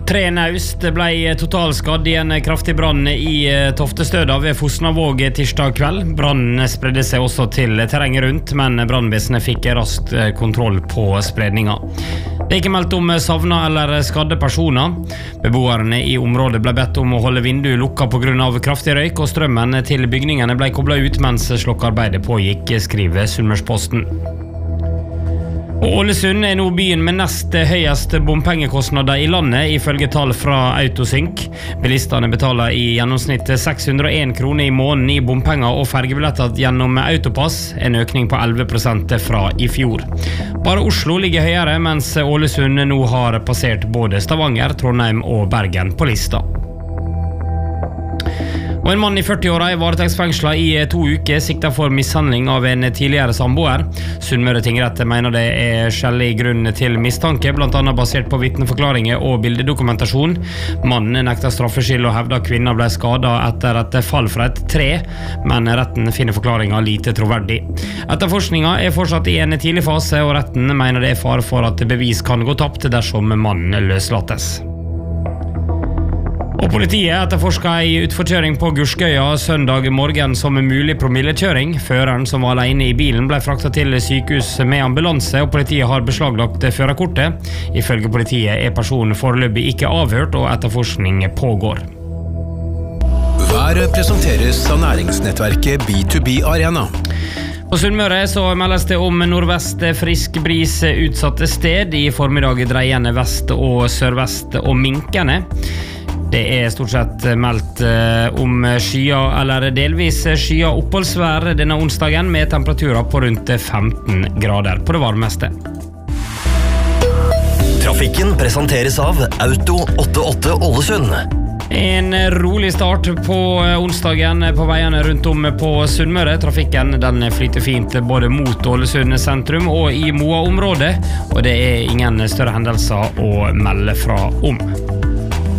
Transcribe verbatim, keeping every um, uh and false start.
Tre naust ble totalskadd i en kraftig brann i Toftestøda ved Fosnavåg tirsdag kveld. Brannen spredde seg også til terrenget rundt, men brannvesenet fikk raskt kontroll på spredninga. Det er ikke meldt om savna eller skadde personer. Beboerne i området ble bedt om å holde vinduet lukka på grunn av kraftig røyk, og strømmen til bygningene ble koblet ut mens slokkearbeidet pågikk, skriver Sunnmørsposten. Og Ålesund er nå byen med nest høyest bompengekostnader i landet, ifølge tall fra Autosync. Bilistene betaler i gjennomsnitt seks hundre og en kroner i måneden i bompenger og fergebilletter gjennom Autopass, en økning på elleve prosent fra i fjor. Bare Oslo ligger høyere, mens Ålesund nå har passert både Stavanger, Trondheim og Bergen på lista. Og en mann i førti-åra er varetektsfengslet i to uker, siktet for mishandling av en tidligere samboer. Sunnmøre tingrett mener det er skjellig grunn til mistanke, blant annet basert på vitneforklaringer og bildedokumentasjon. Mannen nekter straffskyld og hevder kvinner ble skadet etter et fall fra et tre, men retten finner forklaringen lite troverdig. Etterforskningen er fortsatt i en tidlig fase, og retten mener det er fare for at bevis kan gå tapt dersom mannen løslates. Og politiet etterforsker ei utforkjøring på Gurskøya søndag morgen som en mulig promillekjøring. Føreren som var alene i bilen ble fraktet til sykehus med ambulanse, og politiet har beslaglagt førerkortet. Ifølge politiet er personen foreløpig ikke avhørt, og etterforskning pågår. Været presenteres av næringsnettverket B to B Arena. På Sunnmøre så meldes det om nordvest frisk bris utsatte sted. I formiddag dreiende vest og sørvest og minkende. Det er stort sett meldt om skya eller delvis skya oppholdsvær denne onsdagen, med temperaturer på rundt femten grader på det varmeste. Trafikken presenteres av Auto åttiåtte Ålesund. En rolig start på onsdagen på veiene rundt om på Sunnmøre. Trafikken den flyter fint både mot Ålesund sentrum og i Moa-området, og det er ingen større hendelser å melde fra om.